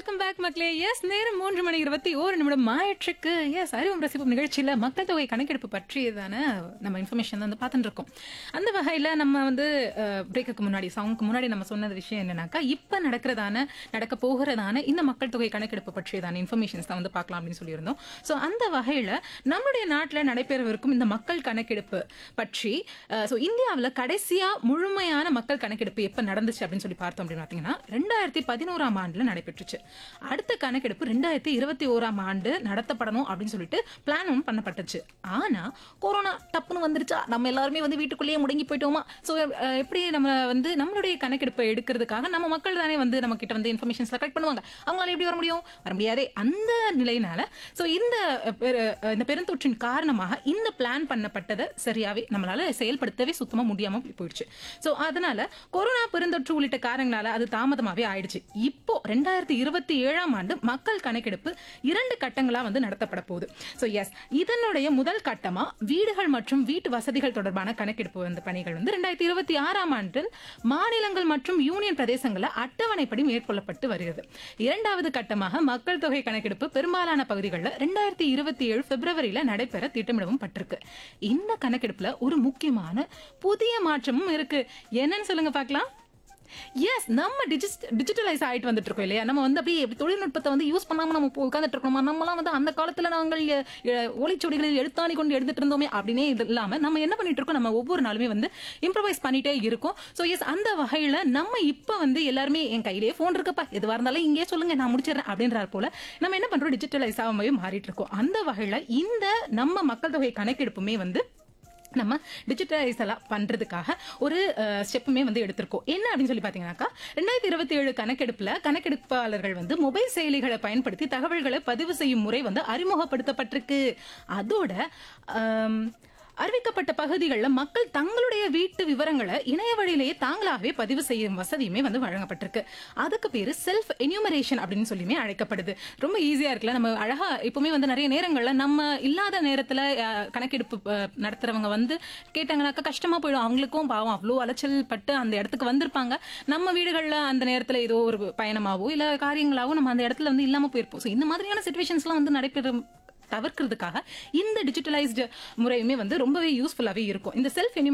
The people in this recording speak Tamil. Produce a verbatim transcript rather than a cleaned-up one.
வெல்கம் பேக் மக்களே. எஸ், நேரம் மூன்று மணி இருபத்தி ஓரு நிமிடம் மாயிற்றுக்கு. எஸ், அறிவும் ரசிப்பும் நிகழ்ச்சியில் மக்கள் தொகை கணக்கெடுப்பு பற்றியதான நம்ம இன்ஃபர்மேஷன் வந்து பார்த்துட்டு இருக்கோம். அந்த வகையில் நம்ம வந்து பிரேக்குக்கு முன்னாடி சாங்க்கு முன்னாடி நம்ம சொன்னது விஷயம் என்னன்னாக்கா, இப்போ நடக்கிறதான நடக்க போகிறதான இந்த மக்கள் தொகை கணக்கெடுப்பு பற்றியதான இன்ஃபர்மேஷன்ஸ் தான் வந்து பார்க்கலாம் அப்படின்னு சொல்லியிருந்தோம். ஸோ அந்த வகையில் நம்முடைய நாட்டில் நடைபெறவிருக்கும் இந்த மக்கள் கணக்கெடுப்பு பற்றி ஸோ இந்தியாவில் கடைசியாக முழுமையான மக்கள் கணக்கெடுப்பு எப்போ நடந்துச்சு அப்படின்னு சொல்லி பார்த்தோம் அப்படின்னு பார்த்தீங்கன்னா ரெண்டாயிரத்தி பதினோராம் ஆண்டில் நடைபெற்றுச்சு. அடுத்த கணக்கெடுப்பு ரெண்டாயிரத்தி இருபத்தி ஓராம் ஆண்டு நடத்தப்படணும் அப்படின்னு சொல்லிட்டு பிளானும் பண்ணப்பட்டுச்சு. ஆனா கொரோனா டப்புன்னு வந்துருச்சா, நம்ம எல்லாருமே வந்து வீட்டுக்குள்ளேயே முடங்கி போயிட்டோமா. ஸோ எப்படி நம்ம வந்து நம்மளுடைய கணக்கெடுப்பை எடுக்கிறதுக்காக நம்ம மக்கள் தானே வந்து நம்ம கிட்ட வந்து இன்ஃபர்மேஷன்ஸ் கலெக்ட் பண்ணுவாங்க. அவங்களால எப்படி வர முடியும், வர முடியாதே. அந்த நிலையினால ஸோ இந்த இந்த பெருந்தொற்றின் காரணமாக இந்த பிளான் பண்ணப்பட்டதை சரியாவே நம்மளால செயல்படுத்தவே சுத்தமா முடியாம போயிடுச்சு. ஸோ அதனால கொரோனா பெருந்தொற்று உள்ளிட்ட காரணங்களால அது தாமதமாவே ஆயிடுச்சு. இப்போ ரெண்டாயிரத்தி இருபத்தி ஏழாம் ஆண்டு மக்கள் கணக்கெடுப்பு இரண்டு கட்டங்களா வந்து நடத்தப்பட போகுது. ஸோ எஸ், இதனுடைய முதல் கட்டமா வீடுகள் மற்றும் வீட்டு வசதிகள் தொடர்பான கணக்கெடுப்பு வந்து பணிகள் வந்து ரெண்டாயிரத்தி இருபத்தி ஆறாம் ஆண்டில் மாநிலங்கள் மற்றும் யூனியன் பிரதேசங்களில் அட்டவணைப்படி மேற்கொள்ளப்பட்டு வருகிறது. இரண்டாவது கட்டமாக மக்கள் தொகை கணக்கெடுப்பு பெரும்பாலான பகுதிகளில் ரெண்டாயிரத்தி இருபத்தி ஏழு பிப்ரவரியில நடைபெற திட்டமிடவும் பட்டிருக்கு. இந்த கணக்கெடுப்புல ஒரு முக்கியமான புதிய மாற்றமும் இருக்கு. என்னன்னு சொல்லுங்க பார்க்கலாம். எஸ், நம்ம டிஜிட்டலைஸ் ஆயிட்டு வந்துட்டு இருக்கோம் இல்லையா. நம்ம வந்து அப்படியே தொழில்நுட்பத்தை வந்து யூஸ் பண்ணாம நம்ம உட்காந்துட்டு இருக்கோமா. நம்மளாம் வந்து அந்த காலத்துல நாங்கள் ஒளிச்சுவடிகளில் எழுத்தாணி கொண்டு எடுத்துட்டு இருந்தோமே அப்படின்னே இது இல்லாம நம்ம என்ன பண்ணிட்டு இருக்கோம், நம்ம ஒவ்வொரு நாளுமே வந்து இம்ப்ரவைஸ் பண்ணிட்டே இருக்கோம். ஸோ எஸ், அந்த வகையில நம்ம இப்ப வந்து எல்லாருமே என் கையிலேயே போன் இருக்கப்பா, எதுவா இருந்தாலும் இங்கே சொல்லுங்க நான் முடிச்சிடறேன் அப்படின்றார் போல நம்ம என்ன பண்றோம், டிஜிட்டலைஸ் ஆகாமவே மாறிட்டு இருக்கோம். அந்த வகையில இந்த நம்ம மக்கள் தொகை கணக்கெடுப்புமே வந்து நம்ம டிஜிட்டலைஸ் எல்லாம் பண்றதுக்காக ஒரு ஸ்டெப்புமே வந்து எடுத்திருக்கோம். என்ன அப்படின்னு சொல்லி பாத்தீங்கன்னாக்கா, ரெண்டாயிரத்தி இருபத்தி ஏழு கணக்கெடுப்புல கணக்கெடுப்பாளர்கள் வந்து மொபைல் செயலிகளை பயன்படுத்தி தகவல்களை பதிவு செய்யும் முறை வந்து அறிமுகப்படுத்தப்பட்டிருக்கு. அதோட அறிவிக்கப்பட்ட பகுதிகளில் மக்கள் தங்களுடைய வீட்டு விவரங்களை இணைய வழியிலேயே தாங்களாகவே பதிவு செய்யும் வசதியுமே வந்து வழங்கப்பட்டிருக்கு. அதுக்கு பேரு செல்ஃப் என்யூமரேஷன் அப்படின்னு சொல்லியுமே அழைக்கப்படுது. ரொம்ப ஈஸியா இருக்குல்ல. நம்ம அழகா இப்பவுமே வந்து நிறைய நேரங்கள்ல நம்ம இல்லாத நேரத்துல கணக்கெடுப்பு நடத்துறவங்க வந்து கேட்டாங்கன்னாக்கா கஷ்டமா போயிடும். அவங்களுக்கும் பாவம் அவ்வளோ அலைச்சல் பட்டு அந்த இடத்துக்கு வந்திருப்பாங்க. நம்ம வீடுகள்ல அந்த நேரத்துல ஏதோ ஒரு பயணமாவோ இல்ல காரியங்களாவோ நம்ம அந்த இடத்துல வந்து இல்லாம போயிருப்போம். ஸோ இந்த மாதிரியான சிச்சுவேஷன்ஸ் எல்லாம் வந்து நடைபெறும் தவிர்க்கிறதுக்காக இந்த டிஜிட்டலைஸ்டு முறையுமே வந்து ரொம்பவே யூஸ்ஃபுல்லாவே இருக்கும். இந்த செல்ஃப்